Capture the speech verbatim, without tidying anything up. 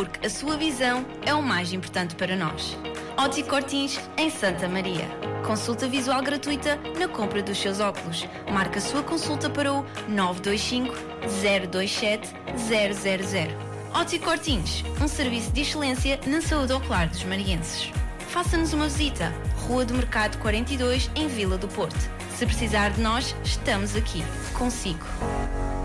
porque a sua visão é o mais importante para nós. Ótico Cortins, em Santa Maria. Consulta visual gratuita na compra dos seus óculos. Marque a sua consulta para o nove dois cinco, zero dois sete, zero zero zero. Ótico Cortins, um serviço de excelência na saúde ocular dos marienses. Faça-nos uma visita. Rua do Mercado quarenta e dois, em Vila do Porto. Se precisar de nós, estamos aqui. Consigo.